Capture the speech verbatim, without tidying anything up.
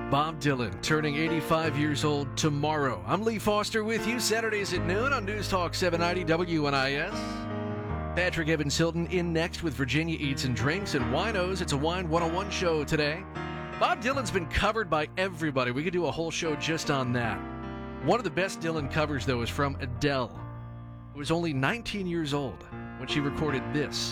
Bob Dylan turning eighty-five years old tomorrow. I'm Lee Foster with you Saturdays at noon on News Talk seven ninety W N I S. Patrick Evans Hilton in next with Virginia Eats and Drinks and Winos. It's a Wine one oh one show today. Bob Dylan's been covered by everybody. We could do a whole show just on that. One of the best Dylan covers, though, is from Adele, who was only nineteen years old when she recorded this.